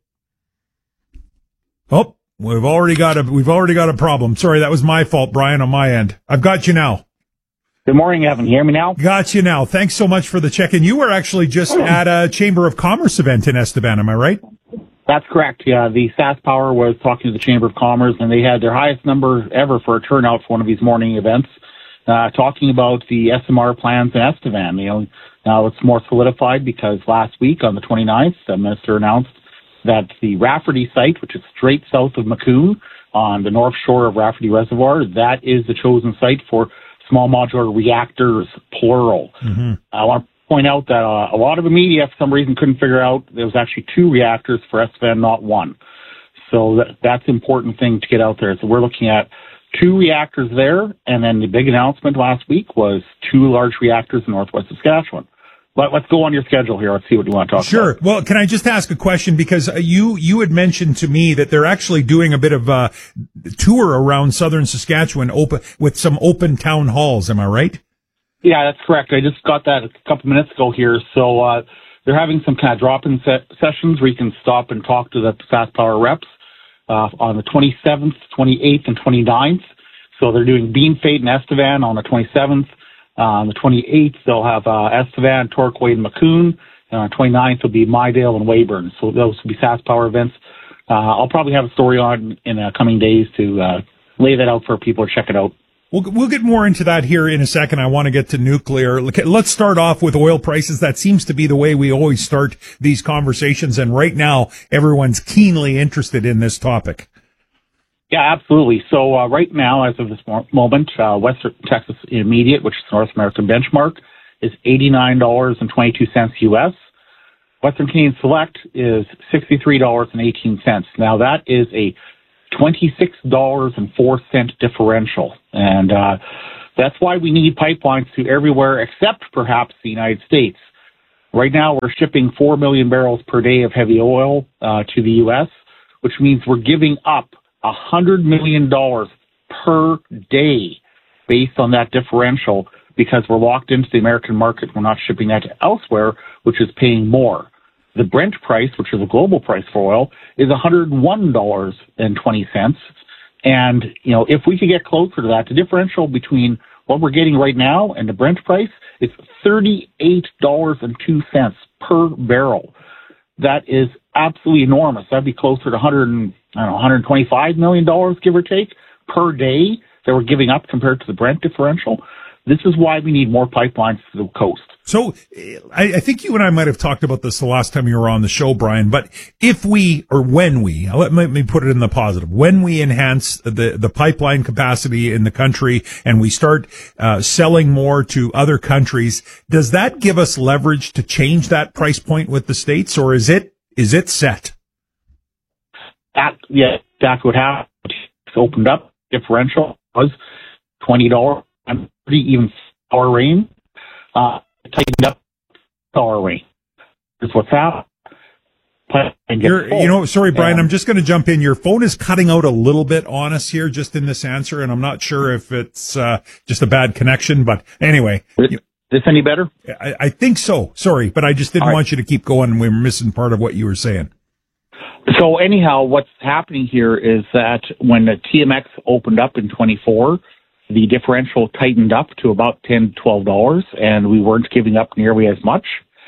Oh. We've already got a, we've already got a problem. Sorry, that was my fault, Brian, on my end. I've got you now. Good morning, Evan. Hear me now? Got you now. Thanks so much for the check-in. You were actually just at a Chamber of Commerce event in Estevan, am I right? That's correct. Yeah, the SaskPower was talking to the Chamber of Commerce, and they had their highest number ever for a turnout for one of these morning events, uh, talking about the S M R plans in Estevan. You know, now it's more solidified because last week on the twenty-ninth, the minister announced that the Rafferty site, which is straight south of Macomb on the north shore of Rafferty Reservoir, that is the chosen site for small modular reactors, plural. Mm-hmm. I want to point out that uh, a lot of the media, for some reason, couldn't figure out there was actually two reactors for Estevan, not one. So that, that's an important thing to get out there. So we're looking at two reactors there, and then the big announcement last week was two large reactors in northwest Saskatchewan. But let's go on your schedule here. Let's see what you want to talk sure. about. Sure. Well, can I just ask a question? Because uh, you, you had mentioned to me that they're actually doing a bit of a tour around southern Saskatchewan open, with some open town halls. Am I right? Yeah, that's correct. I just got that a couple minutes ago here. So uh, they're having some kind of drop-in se- sessions where you can stop and talk to the SaskPower reps uh, on the twenty-seventh, twenty-eighth, and twenty-ninth. So they're doing Bean Fate and Estevan on the twenty-seventh. Uh, on the twenty-eighth, they'll have uh, Estevan, Torquay, and Macomb. And on the twenty-ninth, will be Mydale and Weyburn. So those will be SaskPower events. Uh, I'll probably have a story on in uh, coming days to uh, lay that out for people to check it out. We'll, we'll get more into that here in a second. I want to get to nuclear. Let's start off with oil prices. That seems to be the way we always start these conversations. And right now, everyone's keenly interested in this topic. Yeah, absolutely. So uh, right now, as of this moment, uh, Western Texas Intermediate, which is North American benchmark, is eighty-nine dollars and twenty-two cents U S. Western Canadian Select is sixty-three dollars and eighteen cents. Now, that is a twenty-six dollars and four cents differential. And uh, that's why we need pipelines to everywhere except perhaps the United States. Right now, we're shipping four million barrels per day of heavy oil uh, to the U S, which means we're giving up one hundred million dollars per day based on that differential because we're locked into the American market. We're not shipping that to elsewhere, which is paying more. The Brent price, which is a global price for oil, is one hundred one dollars and twenty cents. And, you know, if we could get closer to that, the differential between what we're getting right now and the Brent price is thirty-eight dollars and two cents per barrel. That is absolutely enormous. That'd be closer to one hundred, I don't know, one hundred twenty-five million dollars, give or take, per day that we're giving up compared to the Brent differential. This is why we need more pipelines to the coast. So I, I think you and I might have talked about this the last time you were on the show, Brian, but if we, or when we, let me put it in the positive, when we enhance the, the pipeline capacity in the country and we start uh, selling more to other countries, does that give us leverage to change that price point with the states, or is it, is it set? That, yeah, that's what happened. It's opened up. Differential was twenty dollars. I'm pretty even hour range. Uh, tightened up hour range. That's what's happened. You're, you know, sorry, Brian, and I'm just going to jump in. Your phone is cutting out a little bit on us here just in this answer, and I'm not sure if it's uh, just a bad connection, but anyway. Is this any better? I, I think so. Sorry, but I just didn't All right. want you to keep going. We were missing part of what you were saying. So anyhow, what's happening here is that when the T M X opened up in twenty-four, the differential tightened up to about ten, twelve dollars, and we weren't giving up nearly as much.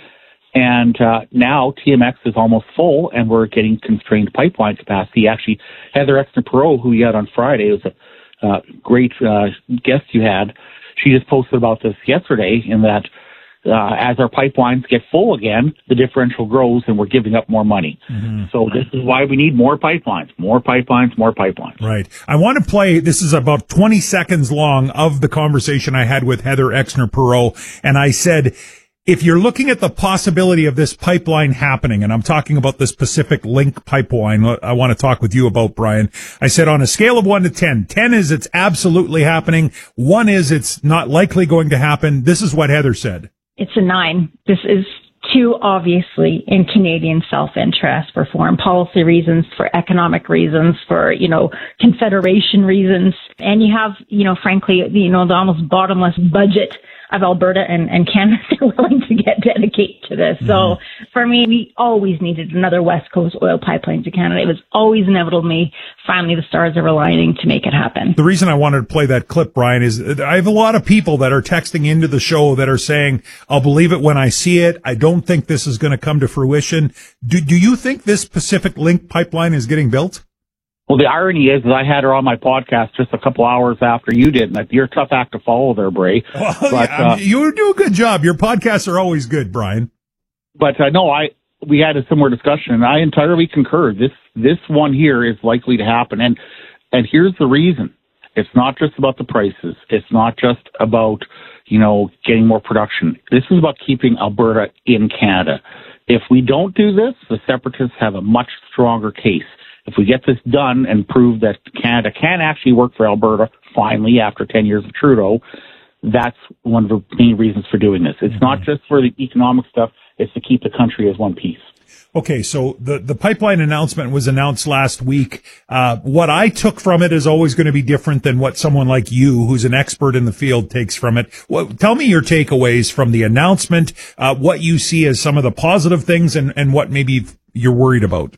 And uh, now T M X is almost full, and we're getting constrained pipeline capacity. Actually, Heather Exner-Perot, who you had on Friday, was a uh, great uh, guest you had. She just posted about this yesterday in that uh, as our pipelines get full again, the differential grows, and we're giving up more money. Mm-hmm. So this is why we need more pipelines, more pipelines, more pipelines. Right. I want to play, this is about twenty seconds long of the conversation I had with Heather Exner-Perot, and I said, if you're looking at the possibility of this pipeline happening, and I'm talking about this Pacific Link pipeline, I want to talk with you about, Brian. I said on a scale of one to ten, ten is it's absolutely happening. One is it's not likely going to happen. This is what Heather said. It's a nine. This is too obviously in Canadian self-interest for foreign policy reasons, for economic reasons, for, you know, confederation reasons. And you have, you know, frankly, you know, the almost bottomless budget of Alberta and, and Canada are willing to get dedicated to this. Mm-hmm. So for me, we always needed another West Coast oil pipeline to Canada. It was always inevitable to me. Finally, the stars are aligning to make it happen. The reason I wanted to play that clip, Brian, is I have a lot of people that are texting into the show that are saying, I'll believe it when I see it. I don't think this is going to come to fruition. Do, do you think this Pacific Link pipeline is getting built? Well, the irony is that I had her on my podcast just a couple hours after you did. And you're a tough act to follow there, Bray. Well, but, yeah, uh, you do a good job. Your podcasts are always good, Brian. But uh, no, I we had a similar discussion, and I entirely concur. This this one here is likely to happen, and and here's the reason. It's not just about the prices. It's not just about, you know, getting more production. This is about keeping Alberta in Canada. If we don't do this, the separatists have a much stronger case. If we get this done and prove that Canada can actually work for Alberta finally after ten years of Trudeau, that's one of the main reasons for doing this. It's mm-hmm. not just for the economic stuff. It's to keep the country as one piece. Okay, so the, the pipeline announcement was announced last week. Uh, what I took from it is always going to be different than what someone like you, who's an expert in the field, takes from it. Well, tell me your takeaways from the announcement, uh, what you see as some of the positive things and, and what maybe you're worried about.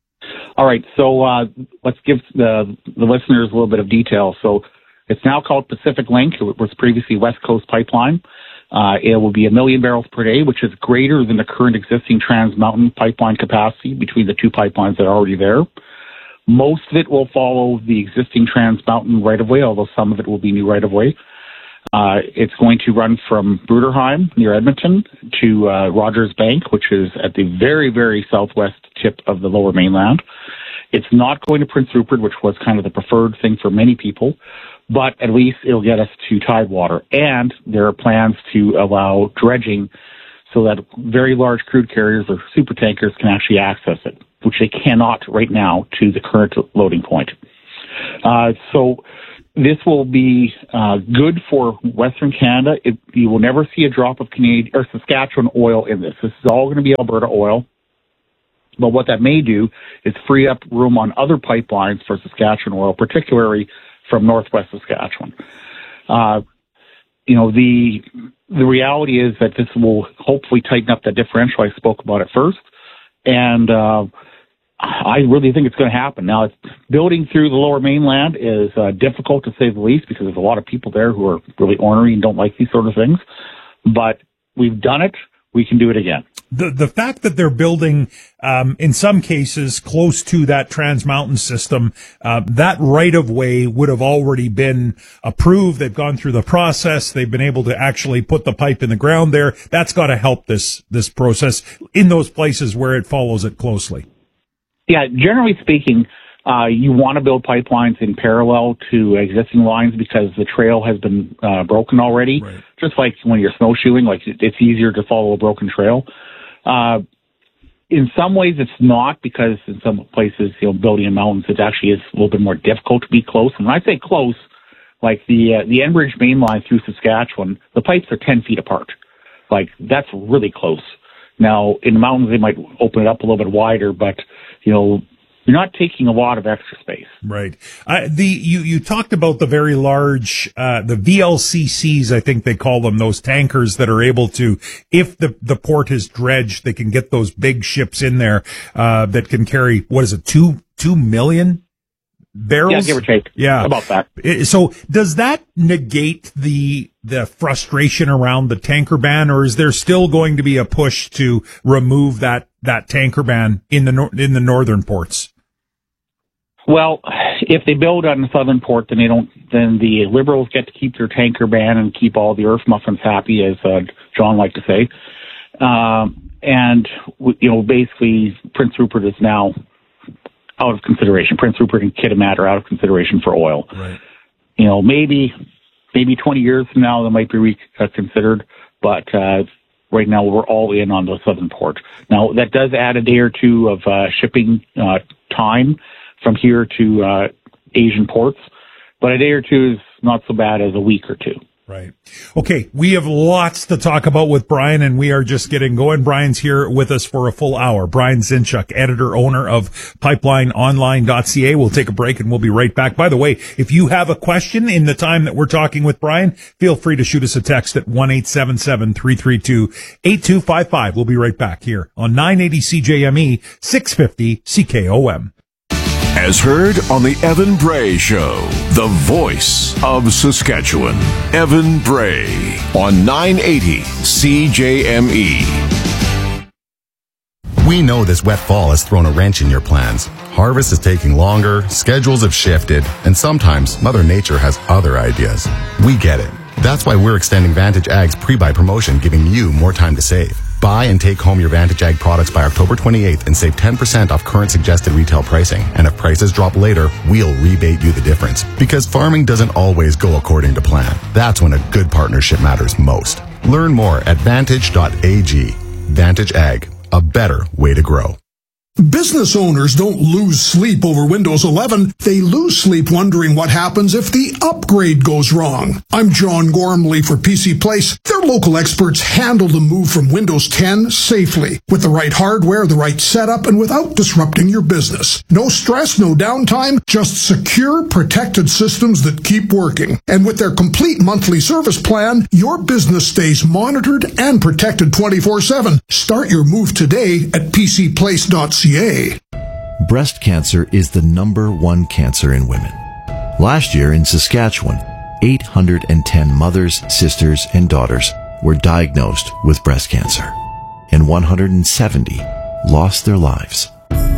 All right, so uh, let's give the, the listeners a little bit of detail. So it's now called Pacific Link. It was previously West Coast Pipeline. Uh, it will be a million barrels per day, which is greater than the current existing Trans Mountain pipeline capacity between the two pipelines that are already there. Most of it will follow the existing Trans Mountain right-of-way, although some of it will be new right-of-way. Uh, it's going to run from Bruderheim near Edmonton to uh, Rogers Bank, which is at the very, very southwest tip of the Lower Mainland. It's not going to Prince Rupert, which was kind of the preferred thing for many people, but at least it'll get us to Tidewater. And there are plans to allow dredging so that very large crude carriers or super tankers can actually access it, which they cannot right now to the current loading point. Uh, so this will be uh, good for Western Canada. It, you will never see a drop of Canadian or Saskatchewan oil in this. This is all going to be Alberta oil. But what that may do is free up room on other pipelines for Saskatchewan oil, particularly from northwest Saskatchewan. Uh, you know, the the reality is that this will hopefully tighten up the differential I spoke about at first. And uh, I really think it's going to happen. Now, it's, building through the Lower Mainland is uh, difficult to say the least because there's a lot of people there who are really ornery and don't like these sort of things. But we've done it. We can do it again. The the fact that they're building, um, in some cases, close to that Trans Mountain system, uh, that right of way would have already been approved. They've gone through the process. They've been able to actually put the pipe in the ground there. That's got to help this this process in those places where it follows it closely. Yeah, generally speaking, uh, you want to build pipelines in parallel to existing lines because the trail has been uh, broken already. Right. Just like when you're snowshoeing, like it's easier to follow a broken trail. Uh, in some ways it's not, because in some places, you know, building in mountains, it actually is a little bit more difficult to be close. And when I say close, like the, uh, the Enbridge main line through Saskatchewan, the pipes are ten feet apart. Like, that's really close. Now, in the mountains, they might open it up a little bit wider, but, you know, you're not taking a lot of extra space. Right. Uh, the you you talked about the very large uh the V L C Cs, I think they call them, those tankers that are able to, if the the port is dredged, they can get those big ships in there uh that can carry, what is it, two two million barrels? Yeah, give or take. Yeah, about that. So does that negate the the frustration around the tanker ban, or is there still going to be a push to remove that that tanker ban in the nor- in the northern ports? Well, if they build on the southern port, then they don't. Then the Liberals get to keep their tanker ban and keep all the earth muffins happy, as uh, John liked to say. Um, and you know, basically, Prince Rupert is now out of consideration. Prince Rupert and Kitimat are out of consideration for oil. Right. You know, maybe maybe twenty years from now, they might be reconsidered, but uh, right now we're all in on the southern port. Now, that does add a day or two of uh, shipping uh, time from here to uh, Asian ports, but a day or two is not so bad as a week or two. Right. Okay, we have lots to talk about with Brian, and we are just getting going. Brian's here with us for a full hour. Brian Zinchuk, editor, owner of pipeline online dot c a. We'll take a break, and we'll be right back. By the way, if you have a question in the time that we're talking with Brian, feel free to shoot us a text at one eight seven seven, three three two, eight two five five. We'll be right back here on nine eighty C J M E, six fifty C K O M. As heard on the Evan Bray Show, the voice of Saskatchewan. Evan Bray on nine eighty C J M E. We know this wet fall has thrown a wrench in your plans. Harvest is taking longer, schedules have shifted, and sometimes Mother Nature has other ideas. We get it. That's why we're extending Vantage Ag's pre-buy promotion, giving you more time to save. Buy and take home your Vantage Ag products by October twenty-eighth and save ten percent off current suggested retail pricing. And if prices drop later, we'll rebate you the difference. Because farming doesn't always go according to plan. That's when a good partnership matters most. Learn more at vantage dot a g. Vantage Ag, a better way to grow. Business owners don't lose sleep over Windows eleven. They lose sleep wondering what happens if the upgrade goes wrong. I'm John Gormley for P C Place. Their local experts handle the move from Windows ten safely, with the right hardware, the right setup, and without disrupting your business. No stress, no downtime, just secure, protected systems that keep working. And with their complete monthly service plan, your business stays monitored and protected twenty-four seven. Start your move today at p c place dot c a. Breast cancer is the number one cancer in women. Last year in Saskatchewan, eight hundred ten mothers, sisters, and daughters were diagnosed with breast cancer, and one hundred seventy lost their lives.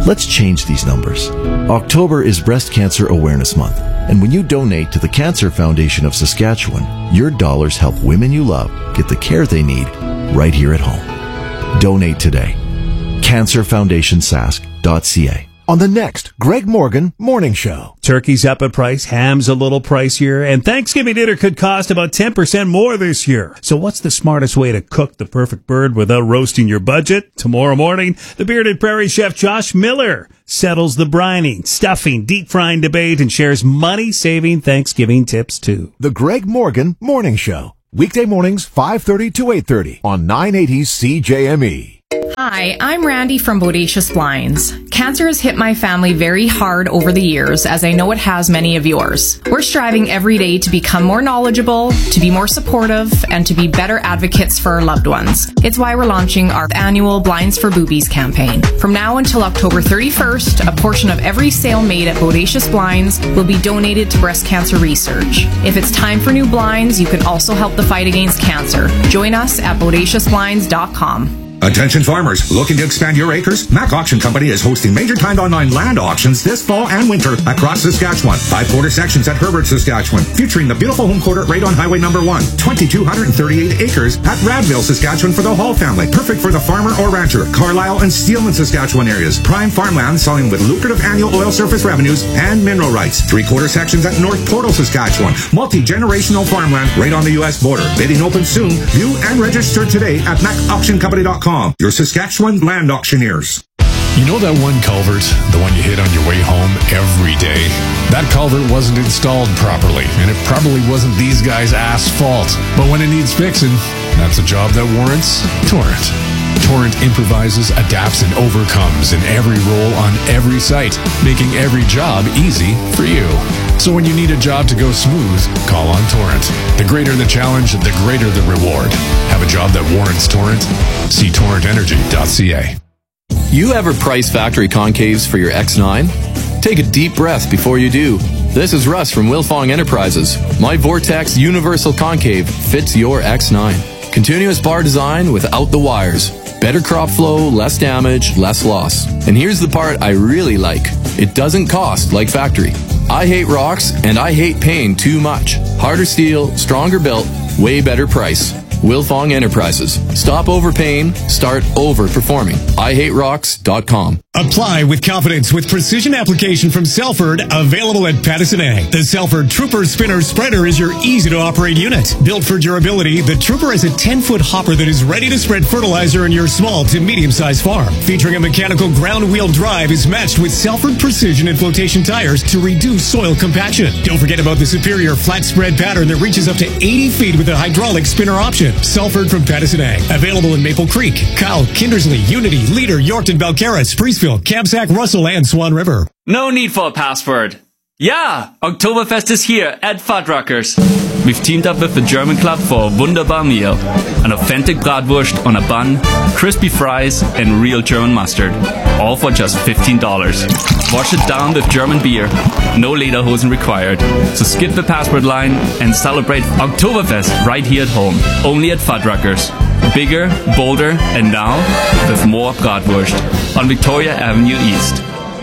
Let's change these numbers. October is Breast Cancer Awareness Month, and when you donate to the Cancer Foundation of Saskatchewan, your dollars help women you love get the care they need right here at home. Donate today. cancer foundation sask dot c a. On the next Greg Morgan Morning Show. Turkey's up in price, ham's a little pricier, and Thanksgiving dinner could cost about ten percent more this year. So what's the smartest way to cook the perfect bird without roasting your budget? Tomorrow morning, the bearded prairie chef Josh Miller settles the brining, stuffing, deep frying debate and shares money-saving Thanksgiving tips too. The Greg Morgan Morning Show. Weekday mornings, five thirty to eight thirty on nine eighty C J M E. Hi, I'm Randy from Bodacious Blinds. Cancer has hit my family very hard over the years, as I know it has many of yours. We're striving every day to become more knowledgeable, to be more supportive, and to be better advocates for our loved ones. It's why we're launching our annual Blinds for Boobies campaign. From now until October thirty-first, a portion of every sale made at Bodacious Blinds will be donated to breast cancer research. If it's time for new blinds, you can also help the fight against cancer. Join us at bodacious blinds dot com. Attention farmers, looking to expand your acres? Mac Auction Company is hosting major timed online land auctions this fall and winter across Saskatchewan. Five quarter sections at Herbert, Saskatchewan, featuring the beautiful home quarter right on Highway Number One. two thousand two hundred thirty-eight acres at Radville, Saskatchewan for the Hall family. Perfect for the farmer or rancher. Carlisle and Steelman, Saskatchewan areas. Prime farmland selling with lucrative annual oil surface revenues and mineral rights. Three quarter sections at North Portal, Saskatchewan. Multi-generational farmland right on the U S border. Bidding open soon. View and register today at mac auction company dot com. Your Saskatchewan land auctioneers. You know that one culvert, the one you hit on your way home every day? That culvert wasn't installed properly, and it probably wasn't these guys' asphalt. But when it needs fixing, that's a job that warrants Torrent. Torrent improvises, adapts, and overcomes in every role on every site, making every job easy for you. So when you need a job to go smooth, call on Torrent. The greater the challenge, the greater the reward. Have a job that warrants Torrent? See torrent energy dot c a. You ever price factory concaves for your X nine? Take a deep breath before you do. This is Russ from Wilfong Enterprises. My Vortex Universal Concave fits your X nine. Continuous bar design without the wires. Better crop flow, less damage, less loss. And here's the part I really like. It doesn't cost like factory. I hate rocks and I hate paying too much. Harder steel, stronger built, way better price. Wilfong Enterprises. Stop overpaying, start overperforming. I hate rocks dot com. Apply with confidence with precision application from Selford, available at Pattison Ag. The Selford Trooper Spinner Spreader is your easy-to-operate unit. Built for durability, the Trooper has a ten-foot hopper that is ready to spread fertilizer in your small to medium-sized farm. Featuring a mechanical ground-wheel drive, is matched with Selford Precision and Flotation tires to reduce soil compaction. Don't forget about the superior flat spread pattern that reaches up to eighty feet with a hydraulic spinner option. Selford from Pattison Ag. Available in Maple Creek, Kyle, Kindersley, Unity, Leader, Yorkton, Balcarres, Priestfield, Kamsack, Russell, and Swan River. No need for a password. Yeah, Oktoberfest is here at Fuddruckers. We've teamed up with the German Club for a wunderbar meal. An authentic bratwurst on a bun, crispy fries, and real German mustard. All for just fifteen dollars. Wash it down with German beer. No lederhosen required. So skip the password line and celebrate Oktoberfest right here at home. Only at Fuddruckers. Bigger, bolder, and now with more bratwurst on Victoria Avenue East.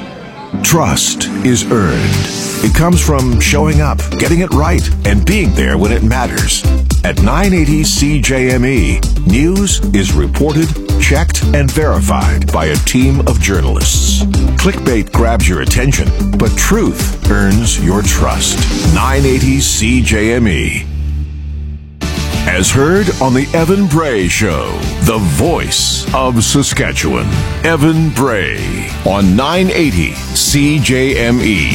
Trust is earned. It comes from showing up, getting it right, and being there when it matters. At nine eighty C J M E, news is reported, checked, and verified by a team of journalists. Clickbait grabs your attention, but truth earns your trust. nine eighty C J M E. As heard on the Evan Bray Show, the voice of Saskatchewan. Evan Bray on nine eighty C J M E.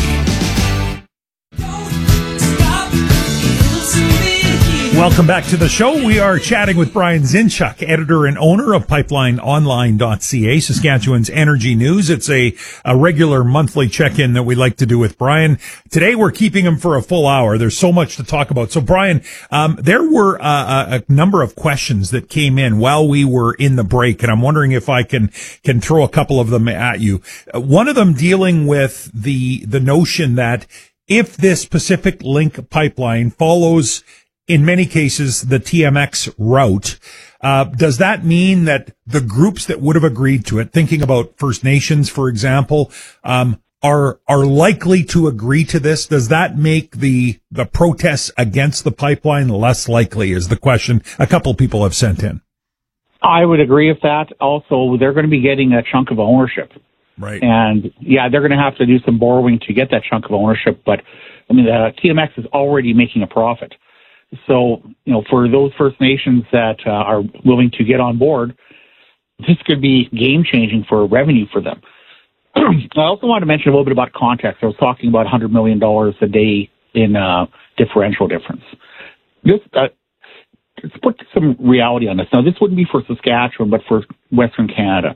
Welcome back to the show. We are chatting with Brian Zinchuk, editor and owner of pipeline online dot c a, Saskatchewan's energy news. It's a, a regular monthly check-in that we like to do with Brian. Today we're keeping him for a full hour. There's so much to talk about. So Brian, um, there were uh, a number of questions that came in while we were in the break, and I'm wondering if I can can throw a couple of them at you. Uh, one of them dealing with the the notion that if this Pacific Link pipeline follows, in many cases, the T M X route, Uh, does that mean that the groups that would have agreed to it, thinking about First Nations, for example, um, are are likely to agree to this? Does that make the the protests against the pipeline less likely, is the question a couple people have sent in. I would agree with that. Also, they're going to be getting a chunk of ownership. Right. And, yeah, they're going to have to do some borrowing to get that chunk of ownership. But, I mean, the T M X is already making a profit. So, you know, for those First Nations that uh, are willing to get on board, this could be game-changing for revenue for them. I also want to mention a little bit about context. I was talking about one hundred million dollars a day in uh, differential difference. This, uh, let's put some reality on this. Now, this wouldn't be for Saskatchewan, but for Western Canada.